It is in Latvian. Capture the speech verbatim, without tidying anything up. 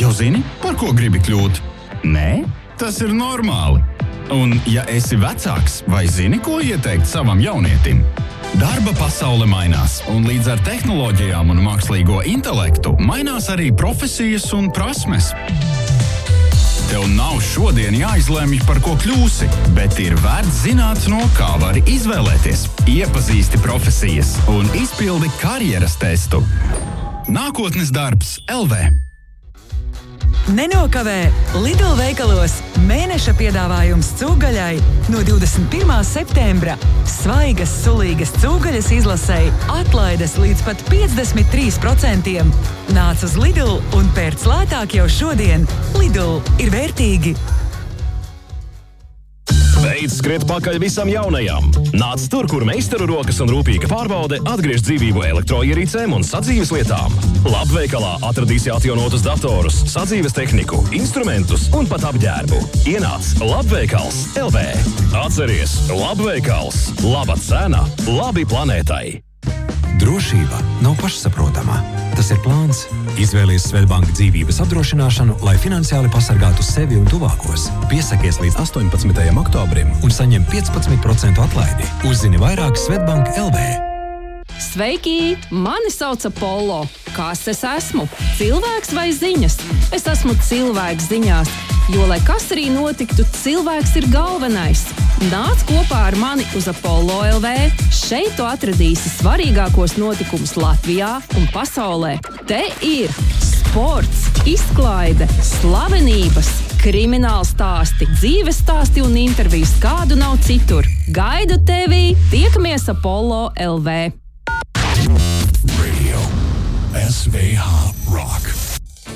Jau zini, par ko gribi kļūt? Nē? Tas ir normāli. Un ja esi vecāks, vai zini, ko ieteikt savam jaunietim? Darba pasaule mainās, un līdz ar tehnoloģijām un mākslīgo intelektu mainās arī profesijas un prasmes. Tev nav šodien jāizlemj, par ko kļūsi, bet ir vērts zināt, no kā vari izvēlēties. Iepazīsti profesijas un izpildi karjeras testu. Nākotnes darbs L V. Nenokavē Lidl veikalos mēneša piedāvājums cūgaļai no divdesmit pirmā septembra. Svaigas, sulīgas cūgaļas izlasei atlaides līdz pat piecdesmit trīs procentiem. Nāc uz Lidl un pērc lētāk jau šodien. Lidl ir vērtīgi. Beidz skriet pakaļ visam jaunajam. Nāc tur, kur meistaru rokas un rūpīga pārbaude atgriež dzīvību elektroierīcēm un sadzīves lietām. Labveikalā atradīsi atjaunotus datorus, sadzīves tehniku, instrumentus un pat apģērbu. Ienāc Labveikals L V. Atceries, Labveikals. Laba cena, labi planētai. Drošība nav pašsaprotama. Tas ir plāns. Izvēlies Svedbank dzīvības apdrošināšanu, lai finansiāli pasargātu sevi un tuvākos. Piesakies līdz astoņpadsmitajam oktobrim un saņem piecpadsmit procentu atlaidi. Uzzini vairāk Svedbank L V. Sveiki! Mani sauc Apollo. Kas es esmu? Cilvēks vai ziņas? Es esmu cilvēks ziņās, jo, lai kas arī notiktu, cilvēks ir galvenais. Nāc kopā ar mani uz Apollo L V. Šeit tu atradīsi svarīgākos notikumus Latvijā un pasaulē. Te ir sports, izklaide, slavenības, krimināla stāsti, dzīves stāsti un intervijas, kādu nav citur. Gaidu tevi! Tiekamies Apollo L V. Radio S V H Rock.